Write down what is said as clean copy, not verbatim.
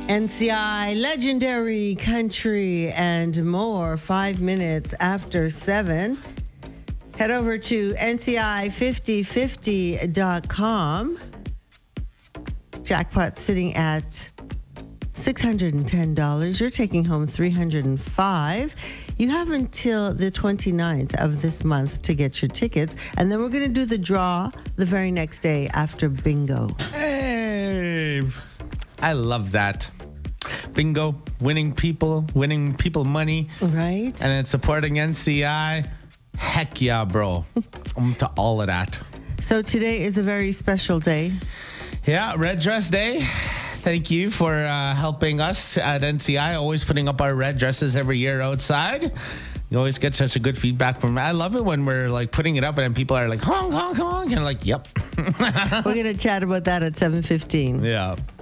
NCI, legendary country, and more. 5 minutes after 7. Head over to NCI5050.com. Jackpot sitting at $610. You're taking home $305. You have until the 29th of this month to get your tickets. And then we're going to do the draw the very next day after bingo. Hey, I love that. Bingo, winning people money. Right. And it's supporting NCI. Heck yeah, bro. I'm to all of that. So today is a very special day. Yeah, Red Dress Day. Thank you for helping us at NCI, always putting up our red dresses every year outside. You always get such a good feedback from. I love it when we're like putting it up and people are like, honk, honk, honk. And like, yep. We're going to chat about that at 7:15. Yeah.